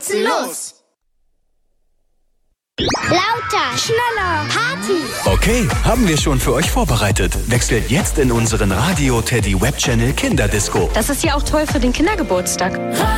Boxen los! Lauter, schneller, Party! Okay, haben wir schon für euch vorbereitet. Wechselt jetzt in unseren Radio Teddy Web Channel Kinderdisco. Das ist ja auch toll für den Kindergeburtstag.